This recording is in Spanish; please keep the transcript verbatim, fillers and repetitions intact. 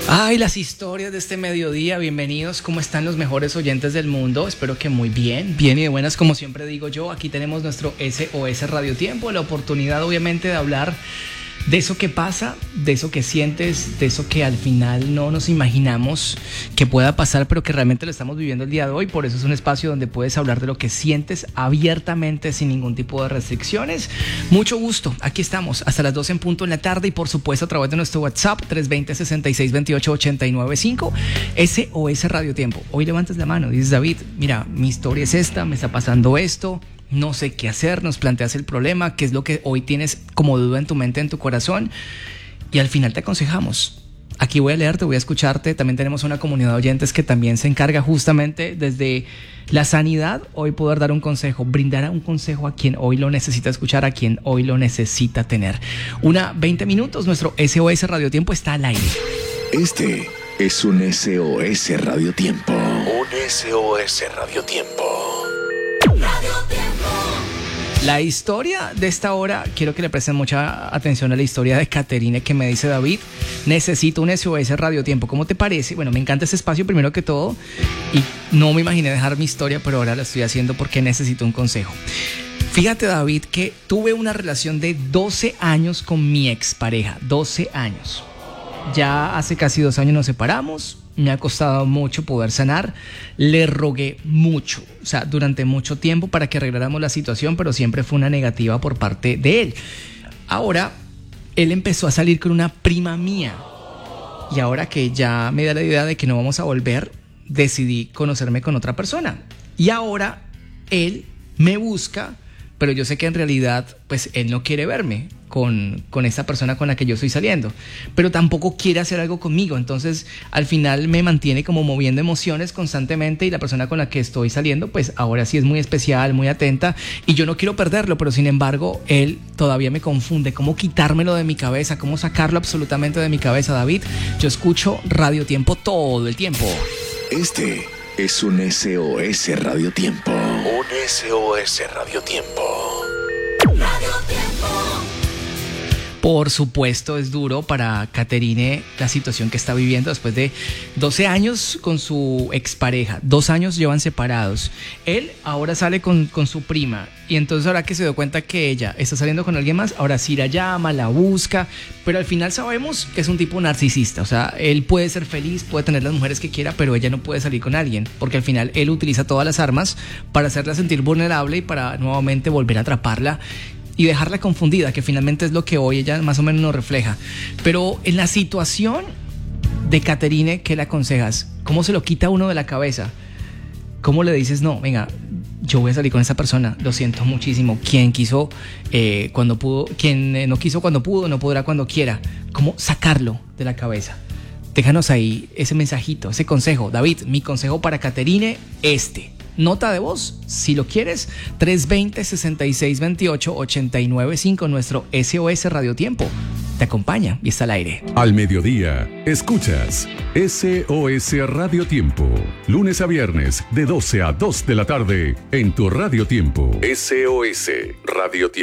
Ay, las historias de este mediodía, bienvenidos. ¿Cómo están los mejores oyentes del mundo? Espero que muy bien, bien y de buenas, como siempre digo yo. Aquí tenemos nuestro S O S Radio Tiempo, la oportunidad obviamente de hablar de eso que pasa, de eso que sientes, de eso que al final no nos imaginamos que pueda pasar, pero que realmente lo estamos viviendo el día de hoy. Por eso es un espacio donde puedes hablar de lo que sientes abiertamente, sin ningún tipo de restricciones. Mucho gusto, aquí estamos hasta las doce en punto en la tarde y por supuesto a través de nuestro WhatsApp tres dos cero, seis seis dos ocho, ocho nueve cinco, S O S Radio Tiempo. Hoy levantas la mano, dices: David, mira, mi historia es esta, me está pasando esto, no sé qué hacer, nos planteas el problema, qué es lo que hoy tienes como duda en tu mente, en tu corazón, y al final te aconsejamos. Aquí voy a leerte, voy a escucharte. También tenemos una comunidad de oyentes que también se encarga justamente desde la sanidad, hoy poder dar un consejo, brindar un consejo a quien hoy lo necesita escuchar, a quien hoy lo necesita tener. Una veinte minutos, nuestro S O S Radio Tiempo está al aire. Este es un S O S Radio Tiempo. Un S O S Radio Tiempo. La historia de esta hora, quiero que le presten mucha atención a la historia de Caterine, que me dice: David, necesito un S O S Radio Tiempo. ¿Cómo te parece? Bueno, me encanta este espacio primero que todo y no me imaginé dejar mi historia, pero ahora la estoy haciendo porque necesito un consejo. Fíjate, David, que tuve una relación de doce años con mi expareja, doce años. Ya hace casi dos años nos separamos. Me ha costado mucho poder sanar. Le rogué mucho, o sea, durante mucho tiempo para que arregláramos la situación, pero siempre fue una negativa por parte de él. Ahora, él empezó a salir con una prima mía. Y ahora que ya me da la idea de que no vamos a volver, decidí conocerme con otra persona. Y ahora él me busca, pero yo sé que en realidad, pues, él no quiere verme con, con esta persona con la que yo estoy saliendo, pero tampoco quiere hacer algo conmigo. Entonces, al final me mantiene como moviendo emociones constantemente, y la persona con la que estoy saliendo, pues, ahora sí es muy especial, muy atenta, y yo no quiero perderlo, pero sin embargo, él todavía me confunde. ¿Cómo quitármelo de mi cabeza? ¿Cómo sacarlo absolutamente de mi cabeza, David? Yo escucho Radio Tiempo todo el tiempo. Este es un S O S Radio Tiempo. Un S O S Radio Tiempo. Radio Tiempo. Por supuesto, es duro para Caterine la situación que está viviendo después de doce años con su expareja. Dos años llevan separados. Él ahora sale con, con su prima. Y entonces, ahora que se dio cuenta que ella está saliendo con alguien más, ahora sí la llama, la busca. Pero al final sabemos que es un tipo narcisista. O sea, él puede ser feliz, puede tener las mujeres que quiera, pero ella no puede salir con alguien. Porque al final él utiliza todas las armas para hacerla sentir vulnerable y para nuevamente volver a atraparla y dejarla confundida, que finalmente es lo que hoy ella más o menos nos refleja. Pero en la situación de Caterine, ¿qué le aconsejas? ¿Cómo se lo quita uno de la cabeza? ¿Cómo le dices: no, venga, yo voy a salir con esa persona, lo siento muchísimo, quien quiso eh, cuando pudo, quien eh, no quiso cuando pudo, no podrá cuando quiera? ¿Cómo sacarlo de la cabeza? Déjanos ahí ese mensajito, ese consejo. David, mi consejo para Caterine, este. Nota de voz, si lo quieres, tres dos cero, seis seis dos ocho, ocho nueve cinco, nuestro S O S Radio Tiempo. Te acompaña y está al aire. Al mediodía, escuchas S O S Radio Tiempo. Lunes a viernes, de doce a dos de la tarde, en tu Radio Tiempo. S O S Radio Tiempo.